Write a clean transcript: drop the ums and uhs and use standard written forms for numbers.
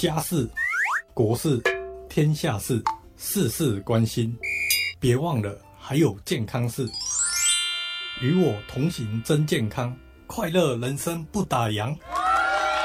家事、国事、天下事，事事关心。别忘了还有健康事，与我同行真健康，快乐人生不打烊。